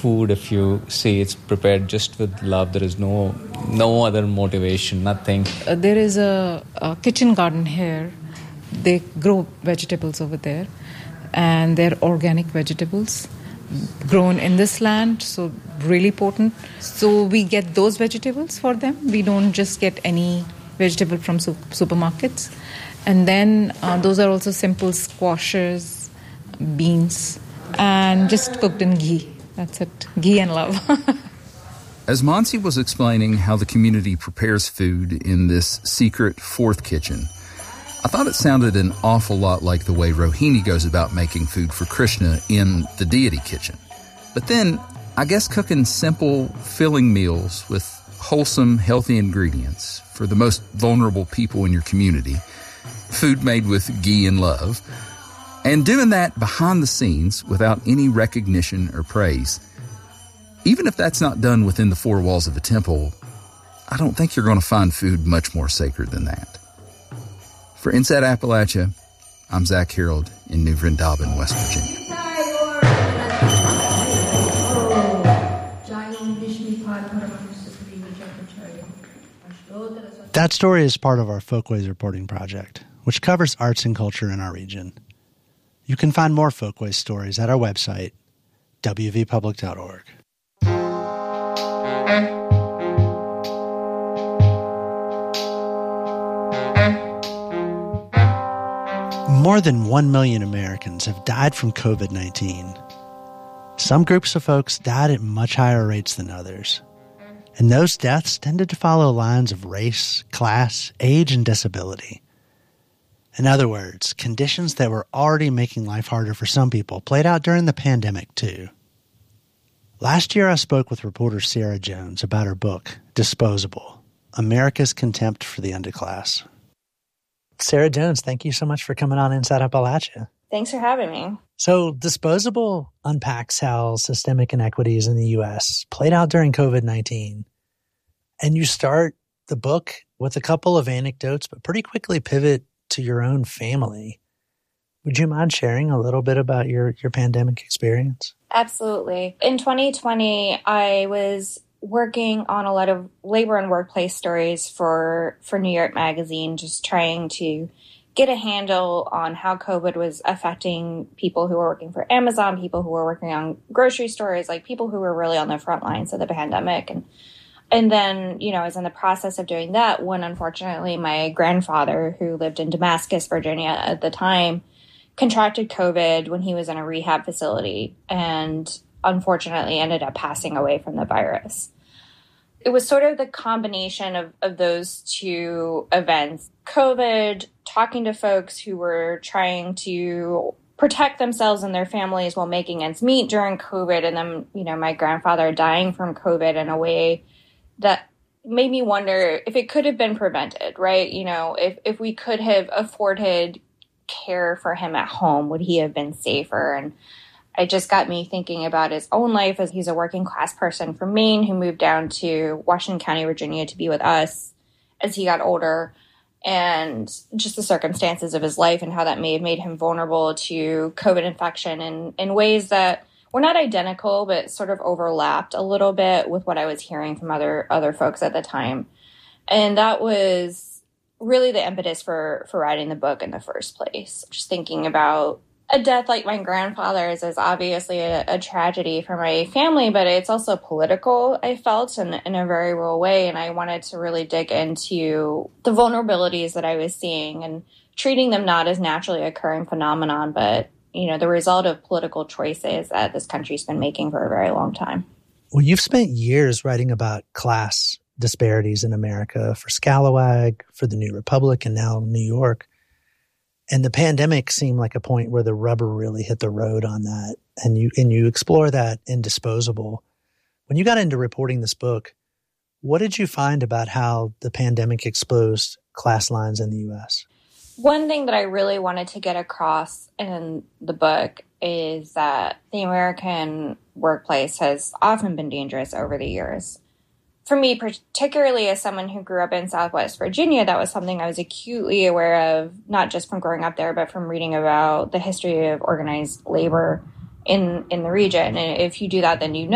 food, if you see it's prepared just with love, there is no other motivation, nothing. There is a kitchen garden here. They grow vegetables over there, and they're organic vegetables grown in this land, so really potent. So we get those vegetables for them. We don't just get any vegetable from supermarkets. And then those are also simple squashes, beans, and just cooked in ghee. That's it. Ghee and love. As Mansi was explaining how the community prepares food in this secret fourth kitchen, I thought it sounded an awful lot like the way Rohini goes about making food for Krishna in the deity kitchen. But then, I guess cooking simple, filling meals with wholesome, healthy ingredients for the most vulnerable people in your community, food made with ghee and love, and doing that behind the scenes without any recognition or praise, even if that's not done within the four walls of a temple, I don't think you're going to find food much more sacred than that. For Inside Appalachia, I'm Zach Harold in New Vrindavan, West Virginia. That story is part of our Folkways reporting project, which covers arts and culture in our region. You can find more Folkways stories at our website, wvpublic.org. More than 1 million Americans have died from COVID-19. Some groups of folks died at much higher rates than others. And those deaths tended to follow lines of race, class, age, and disability. In other words, conditions that were already making life harder for some people played out during the pandemic, too. Last year, I spoke with reporter Sarah Jones about her book, Disposable: America's Contempt for the Underclass. Sarah Jones, thank you so much for coming on Inside Appalachia. Thanks for having me. So Disposable unpacks how systemic inequities in the U.S. played out during COVID-19. And you start the book with a couple of anecdotes, but pretty quickly pivot to your own family. Would you mind sharing a little bit about your pandemic experience? Absolutely. In 2020, I was working on a lot of labor and workplace stories for New York Magazine, just trying to get a handle on how COVID was affecting people who were working for Amazon, people who were working on grocery stores, like people who were really on the front lines of the pandemic. And then, I was in the process of doing that when, unfortunately, my grandfather, who lived in Damascus, Virginia at the time, contracted COVID when he was in a rehab facility and unfortunately ended up passing away from the virus. It was sort of the combination of those two events. COVID, talking to folks who were trying to protect themselves and their families while making ends meet during COVID. And then, my grandfather dying from COVID in a way that made me wonder if it could have been prevented, right? If we could have afforded care for him at home, would he have been safer? And it just got me thinking about his own life, as he's a working class person from Maine who moved down to Washington County, Virginia to be with us as he got older, and just the circumstances of his life and how that may have made him vulnerable to COVID infection in ways that were not identical, but sort of overlapped a little bit with what I was hearing from other folks at the time. And that was really the impetus for writing the book in the first place. Just thinking about a death like my grandfather's is obviously a tragedy for my family, but it's also political, I felt, in a very real way. And I wanted to really dig into the vulnerabilities that I was seeing and treating them not as naturally occurring phenomenon, but, the result of political choices that this country's been making for a very long time. Well, you've spent years writing about class disparities in America for Scalawag, for the New Republic, and now New York. And the pandemic seemed like a point where the rubber really hit the road on that. And you explore that in Disposable. When you got into reporting this book, what did you find about how the pandemic exposed class lines in the U.S.? One thing that I really wanted to get across in the book is that the American workplace has often been dangerous over the years. For me, particularly as someone who grew up in Southwest Virginia, that was something I was acutely aware of, not just from growing up there, but from reading about the history of organized labor in the region. And if you do that, then